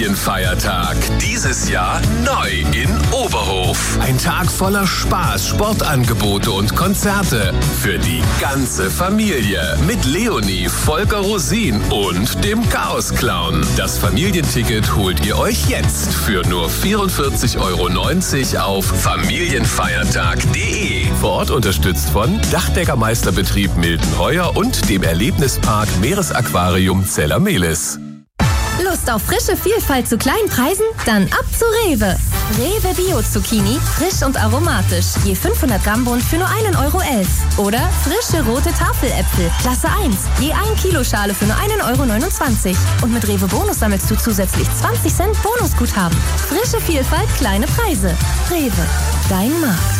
Familienfeiertag. Dieses Jahr neu in Oberhof. Ein Tag voller Spaß, Sportangebote und Konzerte. Für die ganze Familie. Mit Leonie, Volker Rosin und dem Chaos-Clown. Das Familienticket holt ihr euch jetzt für nur 44,90 € auf familienfeiertag.de. Vor Ort unterstützt von Dachdeckermeisterbetrieb Miltenheuer und dem Erlebnispark Meeresaquarium Zellermelis. Lust auf frische Vielfalt zu kleinen Preisen? Dann ab zu Rewe. Rewe Bio-Zucchini, frisch und aromatisch. Je 500 Gramm Bund für nur 1,11 € Oder frische rote Tafeläpfel, Klasse 1. Je 1 Kilo Schale für nur 1,29 €. Und mit Rewe Bonus sammelst du zusätzlich 20 Cent Bonusguthaben. Frische Vielfalt, kleine Preise. Rewe, dein Markt.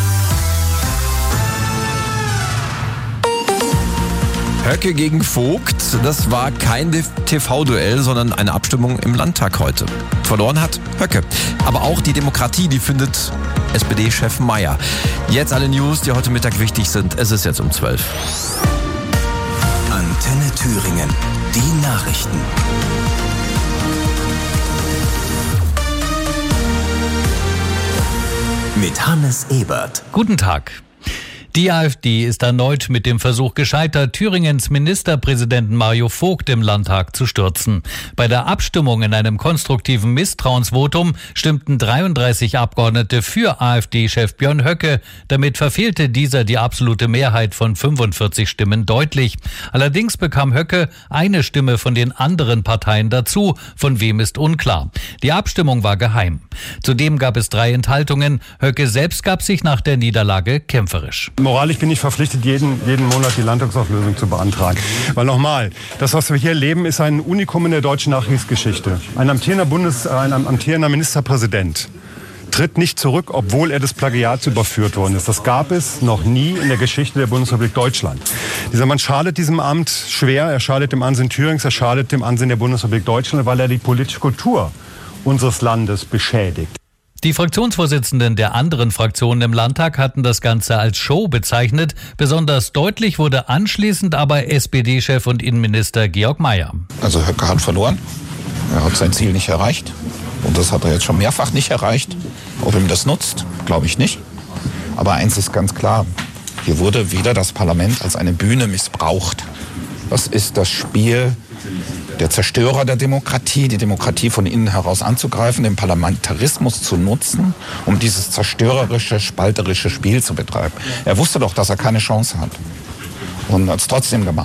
Höcke gegen Vogt, das war kein TV-Duell, sondern eine Abstimmung im Landtag heute. Verloren hat Höcke. Aber auch die Demokratie, die findet SPD-Chef Maier. Jetzt alle News, die heute Mittag wichtig sind. Es ist jetzt um 12. Antenne Thüringen, die Nachrichten. Mit Hannes Ebert. Guten Tag. Die AfD ist erneut mit dem Versuch gescheitert, Thüringens Ministerpräsidenten Mario Vogt im Landtag zu stürzen. Bei der Abstimmung in einem konstruktiven Misstrauensvotum stimmten 33 Abgeordnete für AfD-Chef Björn Höcke. Damit verfehlte dieser die absolute Mehrheit von 45 Stimmen deutlich. Allerdings bekam Höcke eine Stimme von den anderen Parteien dazu. Von wem ist unklar. Die Abstimmung war geheim. Zudem gab es 3 Enthaltungen. Höcke selbst gab sich nach der Niederlage kämpferisch. Moralisch bin ich verpflichtet, jeden Monat die Landtagsauflösung zu beantragen. Weil nochmal, das, was wir hier erleben, ist ein Unikum in der deutschen Nachkriegsgeschichte. Ein amtierender Ministerpräsident tritt nicht zurück, obwohl er des Plagiats überführt worden ist. Das gab es noch nie in der Geschichte der Bundesrepublik Deutschland. Dieser Mann schadet diesem Amt schwer. Er schadet dem Ansehen Thürings, er schadet dem Ansehen der Bundesrepublik Deutschland, weil er die politische Kultur unseres Landes beschädigt. Die Fraktionsvorsitzenden der anderen Fraktionen im Landtag hatten das Ganze als Show bezeichnet. Besonders deutlich wurde anschließend aber SPD-Chef und Innenminister Georg Maier. Also Höcke hat verloren. Er hat sein Ziel nicht erreicht. Und das hat er jetzt schon mehrfach nicht erreicht. Ob ihm das nutzt, glaube ich nicht. Aber eins ist ganz klar. Hier wurde wieder das Parlament als eine Bühne missbraucht. Das ist das Spiel der Zerstörer der Demokratie, die Demokratie von innen heraus anzugreifen, den Parlamentarismus zu nutzen, um dieses zerstörerische, spalterische Spiel zu betreiben. Er wusste doch, dass er keine Chance hat und hat es trotzdem gemacht.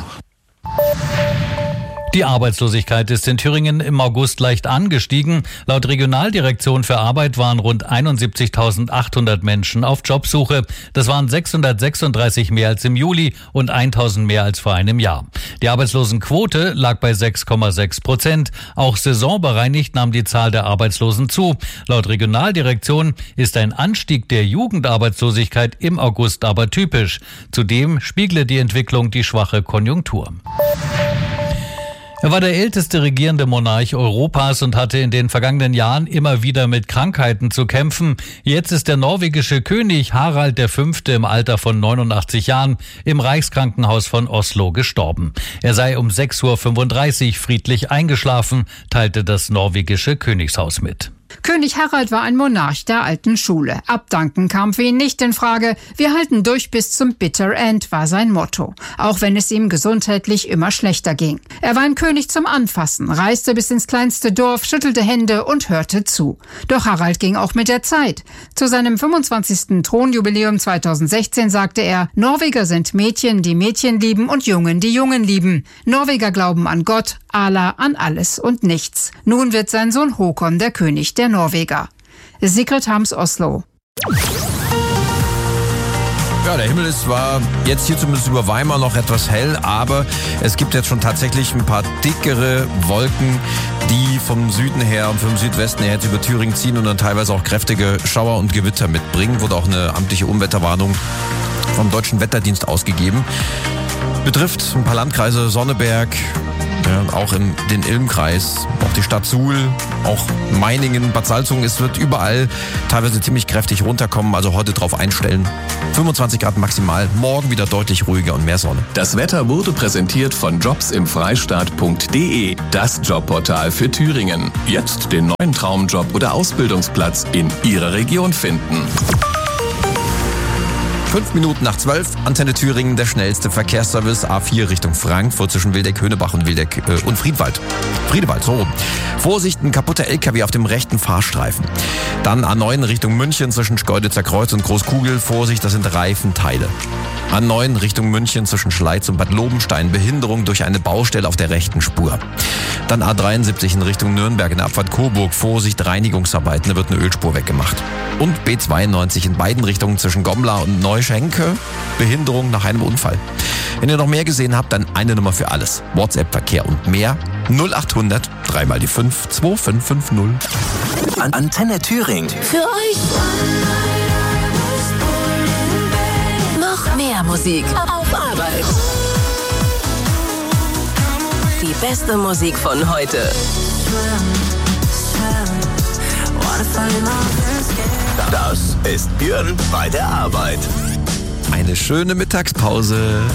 Die Arbeitslosigkeit ist in Thüringen im August leicht angestiegen. Laut Regionaldirektion für Arbeit waren rund 71.800 Menschen auf Jobsuche. Das waren 636 mehr als im Juli und 1.000 mehr als vor einem Jahr. Die Arbeitslosenquote lag bei 6,6%. Auch saisonbereinigt nahm die Zahl der Arbeitslosen zu. Laut Regionaldirektion ist ein Anstieg der Jugendarbeitslosigkeit im August aber typisch. Zudem spiegle die Entwicklung die schwache Konjunktur. Er war der älteste regierende Monarch Europas und hatte in den vergangenen Jahren immer wieder mit Krankheiten zu kämpfen. Jetzt ist der norwegische König Harald V. im Alter von 89 Jahren im Reichskrankenhaus von Oslo gestorben. Er sei um 6:35 Uhr friedlich eingeschlafen, teilte das norwegische Königshaus mit. König Harald war ein Monarch der alten Schule. Abdanken kam für ihn nicht in Frage. Wir halten durch bis zum Bitter End, war sein Motto. Auch wenn es ihm gesundheitlich immer schlechter ging. Er war ein König zum Anfassen, reiste bis ins kleinste Dorf, schüttelte Hände und hörte zu. Doch Harald ging auch mit der Zeit. Zu seinem 25. Thronjubiläum 2016 sagte er, Norweger sind Mädchen, die Mädchen lieben und Jungen, die Jungen lieben. Norweger glauben an Gott, Allah, an alles und nichts. Nun wird sein Sohn Håkon der König der Norweger. Sigrid Harms, Oslo. Ja, der Himmel war jetzt hier zumindest über Weimar noch etwas hell, aber es gibt jetzt schon tatsächlich ein paar dickere Wolken, die vom Süden her und vom Südwesten her jetzt über Thüringen ziehen und dann teilweise auch kräftige Schauer und Gewitter mitbringen. Wurde auch eine amtliche Unwetterwarnung vom Deutschen Wetterdienst ausgegeben. Betrifft ein paar Landkreise, Sonneberg, Ja, auch in den Ilmkreis, auch die Stadt Suhl, auch Meiningen, Bad Salzungen. Es wird überall teilweise ziemlich kräftig runterkommen, also heute drauf einstellen. 25 Grad maximal, morgen wieder deutlich ruhiger und mehr Sonne. Das Wetter wurde präsentiert von jobsimfreistaat.de, das Jobportal für Thüringen. Jetzt den neuen Traumjob oder Ausbildungsplatz in Ihrer Region finden. 5 Minuten nach 12, Antenne Thüringen, der schnellste Verkehrsservice A4 Richtung Frankfurt zwischen Wildeck, Höhnebach und Wildeck und Friedewald, so rum. Vorsicht, ein kaputter LKW auf dem rechten Fahrstreifen. Dann A9 Richtung München zwischen Schkeuditzer Kreuz und Großkugel, Vorsicht, das sind Reifenteile. A9 Richtung München zwischen Schleiz und Bad Lobenstein, Behinderung durch eine Baustelle auf der rechten Spur. Dann A73 in Richtung Nürnberg in der Abfahrt Coburg, Vorsicht, Reinigungsarbeiten, da wird eine Ölspur weggemacht. Und B92 in beiden Richtungen zwischen Gommlar und Neuschenke, Behinderung nach einem Unfall. Wenn ihr noch mehr gesehen habt, dann eine Nummer für alles. WhatsApp, Verkehr und mehr 0800 3 mal die 5 2550. Antenne Thüringen. Für euch noch mehr Musik auf Arbeit. Die beste Musik von heute. Das ist Björn bei der Arbeit. Eine schöne Mittagspause.